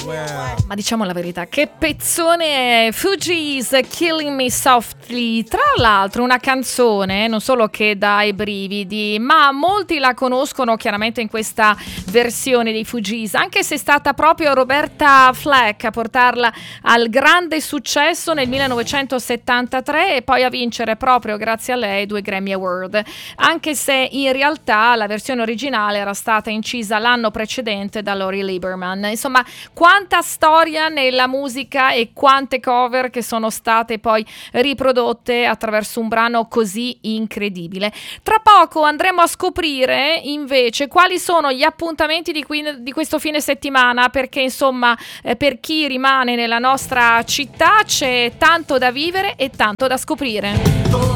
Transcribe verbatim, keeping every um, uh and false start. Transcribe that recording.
Ma diciamo la verità, che pezzone è Fugees, Killing Me Softly. Tra l'altro una canzone non solo che dà i brividi, ma molti la conoscono chiaramente in questa versione dei Fugees, anche se è stata proprio Roberta Flack a portarla al grande successo nel millenovecentosettantatré e poi a vincere proprio grazie a lei due Grammy Award, anche se in realtà la versione originale era stata incisa l'anno precedente da Lori Lieberman. Insomma, quanta storia nella musica e quante cover che sono state poi riprodotte attraverso un brano così incredibile. Tra poco andremo a scoprire invece quali sono gli appuntamenti di, qui, di questo fine settimana, perché insomma eh, per chi rimane nella nostra città c'è tanto da vivere e tanto da scoprire.